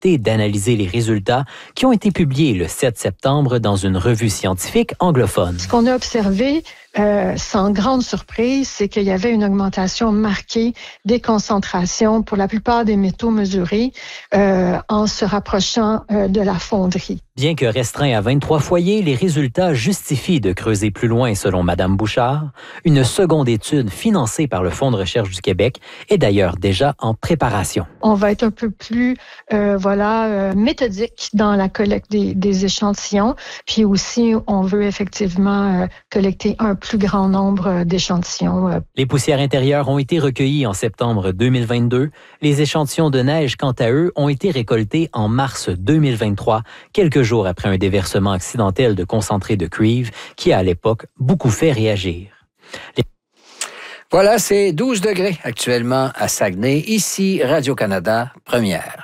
d'analyser les résultats qui ont été publiés le 7 septembre dans une revue scientifique anglophone. Ce qu'on a observé, sans grande surprise, c'est qu'il y avait une augmentation marquée des concentrations pour la plupart des métaux mesurés en se rapprochant de la fonderie. Bien que restreint à 23 foyers, les résultats justifient de creuser plus loin, selon Mme Bouchard. Une seconde étude financée par le Fonds de recherche du Québec est d'ailleurs déjà en préparation. On va être un peu plus méthodique dans la collecte des échantillons. Puis aussi, on veut effectivement collecter un plus grand nombre d'échantillons. Les poussières intérieures ont été recueillies en septembre 2022. Les échantillons de neige, quant à eux, ont été récoltés en mars 2023, quelques jours après un déversement accidentel de concentré de cuivre qui a à l'époque beaucoup fait réagir. Voilà, c'est 12 degrés actuellement à Saguenay. Ici, Radio-Canada, première.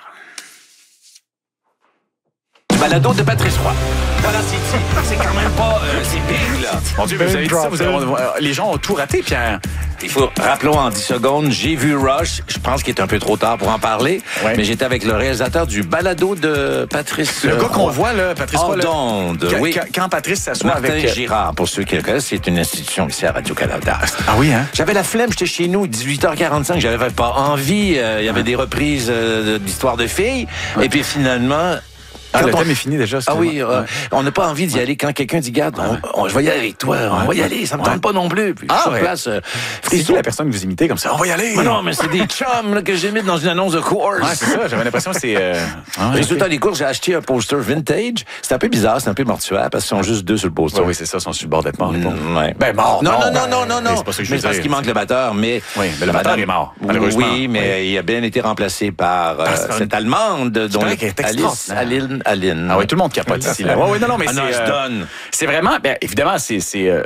Balado de Patrice Roy. Voilà, c'est quand même pas... c'est big, là. Mon Dieu, vous avez dit ça, les gens ont tout raté, Pierre. Il faut, rappelons en 10 secondes, j'ai vu Rush. Je pense qu'il est un peu trop tard pour en parler. Ouais. Mais j'étais avec le réalisateur du balado de Patrice Le gars qu'on voit, là, Patrice Roy. Oui. Quand Patrice s'assoit Martin avec... Girard, pour ceux qui le connaissent, c'est une institution ici à Radio-Canada. Ah oui, hein? J'avais la flemme, j'étais chez nous, 18h45, j'avais pas envie. Il y avait des reprises d'histoires de filles. Ouais. Et puis finalement... le thème est fini déjà. Oui, on n'a pas envie d'y aller quand quelqu'un dit, garde, je vais y aller avec toi, on va y aller, ça me tente pas non plus. Puis sur place, c'est qui la personne que vous imitez comme ça? On va y aller! Mais non, mais c'est des chums là, que j'imite dans une annonce de course. Ouais, c'est ça, j'avais l'impression que c'est... Résultat des courses, j'ai acheté un poster vintage. C'est un peu bizarre, c'est un peu mortuaire parce qu'ils sont juste deux sur le poster. Oui, c'est ça, ils sont sur le bord d'être morts. Ben mort. Non. C'est pas ça que je veux dire. Parce qu'il manque le batteur, mais... Oui, mais le batteur est mort, malheureusement. Oui, mais il a bien été remplacé par cette Allemande dont Alice Aline. Ah oui, tout le monde capote ici. Oui, non, mais c'est vraiment, bien, évidemment, c'est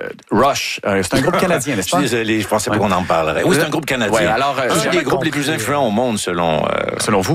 Rush. C'est un groupe canadien, n'est-ce pas? Je suis désolé, je pensais pas qu'on en parlerait. Oui, c'est un groupe canadien. Ouais, alors, un des groupes les plus influents au monde, selon vous.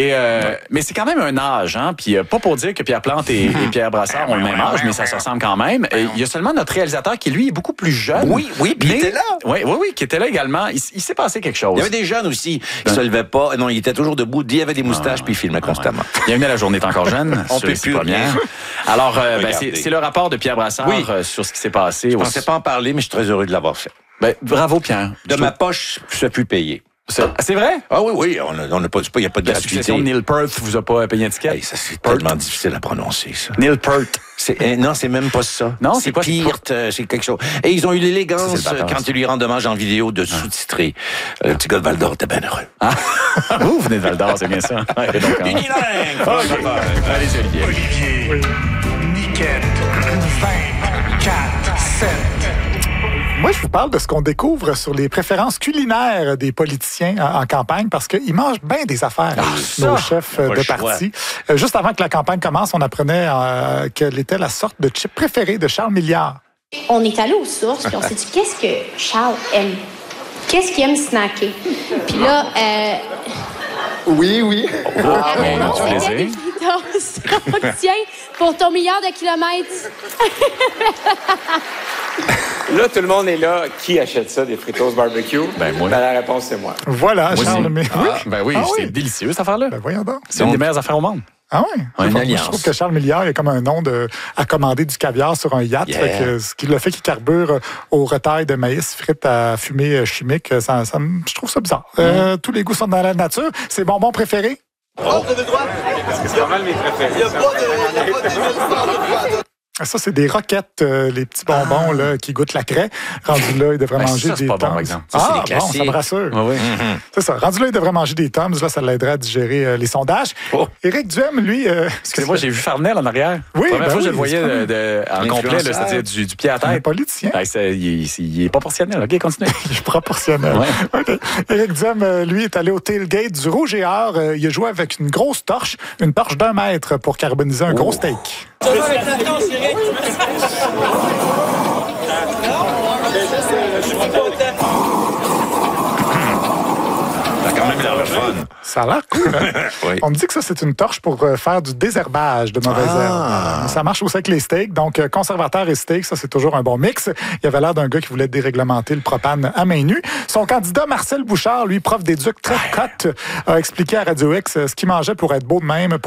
Mais c'est quand même un âge, hein. Puis pas pour dire que Pierre Plante et Pierre Brassard ont le même âge, mais ça se ressemble quand même. Il y a seulement notre réalisateur qui, lui, est beaucoup plus jeune. Oui, puis il était là. Oui, qui était là également. Il s'est passé quelque chose. Il y avait des jeunes aussi qui se levaient pas. Non, il était toujours debout. Il avait des moustaches, puis il filmait constamment. Bienvenue à La Journée est encore jeune. On peut plus rien. Alors, c'est le rapport de Pierre Brassard sur ce qui s'est passé. Je pensais pas en parler, mais je suis très heureux de l'avoir fait. Bravo, Pierre. De ma poche, je suis payé. C'est vrai? Ah oui, on n'a pas dit pas, il n'y a pas de gratuité. La succession de Neil Peart vous a pas payé un ticket? Hey, ça, c'est tellement difficile à prononcer, ça. Neil Peart. Non, c'est même pas ça. Non, c'est Peart, c'est quelque chose. Et ils ont eu l'élégance, quand ils lui rendent hommage en vidéo, de sous-titrer. Le petit gars de Val-d'Or était bien heureux. Vous venez de Val-d'Or, c'est bien ça. Unilingue! Allez, Olivier. Oui. Niquette. 5, 4, 7. Moi, je vous parle de ce qu'on découvre sur les préférences culinaires des politiciens en campagne parce qu'ils mangent bien des affaires, nos chefs de parti. Juste avant que la campagne commence, on apprenait quelle était la sorte de chip préférée de Charles Milliard. On est allé aux sources puis on s'est dit, qu'est-ce que Charles aime? Qu'est-ce qu'il aime snacker? Puis là... Oui. C'était des fritos. Tiens, pour ton milliard de kilomètres. Là, tout le monde est là. Qui achète ça, des fritos barbecue? Moi. La réponse, c'est moi. Voilà, Charles Milliard. C'est délicieux, cette affaire-là. Voyons donc. C'est une des meilleures affaires au monde. Ah oui? Je trouve que Charles Milliard, il a comme un nom à commander du caviar sur un yacht. Ce qui le fait qu'il carbure au retail de maïs frites à fumée chimique. Je trouve ça bizarre. Tous les goûts sont dans la nature. C'est bonbons préférés? C'est pas mal mes préférés. Ça, c'est des roquettes, les petits bonbons là, qui goûtent la craie. Rendu là, il devrait manger des pas Tums. bon, par exemple. Ça, c'est des classiques. Ça me rassure. Oui. C'est ça. Rendu là, il devrait manger des Tums. Là, ça l'aiderait à digérer les sondages. Éric Duhem, lui... Excusez-moi, j'ai vu Farnell en arrière. Oui, la première fois, je le voyais en complet, c'est-à-dire du pied à tête. Un politicien. Il est proportionnel. OK, continue. Il est proportionnel. Ouais. Okay. Éric Duhem, lui, est allé au tailgate du Rouge et Or. Il a joué avec une grosse torche, une torche d'1 mètre pour carboniser un gros steak. T'as quand même l'air le fun. Ça a l'air cool, hein? Oui. On me dit que ça, c'est une torche pour faire du désherbage de mauvaises herbes. Ça marche aussi avec les steaks. Donc, conservateur et steak, ça, c'est toujours un bon mix. Il avait l'air d'un gars qui voulait déréglementer le propane à main nue. Son candidat, Marcel Bouchard, lui, prof d'éduc très cote, a expliqué à Radio X ce qu'il mangeait pour être beau de même.